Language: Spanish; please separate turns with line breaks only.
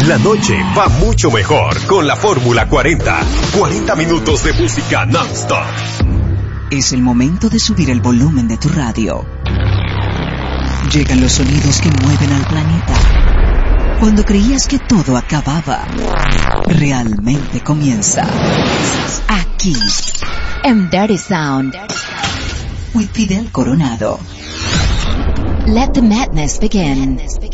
La noche va mucho mejor con la Fórmula 40. 40 minutos de música non-stop.
Es el momento de subir el volumen de tu radio. Llegan los sonidos que mueven al planeta. Cuando creías que todo acababa, realmente comienza. Aquí, en Dirty Sound, with Fidel Coronado. Let the madness begin.